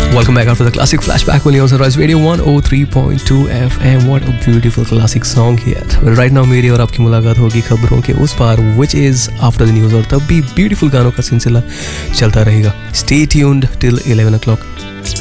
Welcome back after the classic flashback on Sunrise Radio 103.2 FM. What a beautiful classic song here. Well, right now मेरी और आपकी मुलाकात होगी खबरों के उस पार, which is after the news, और तब भी beautiful गानों का सिलसिला चलता रहेगा. Stay tuned till 11 o'clock.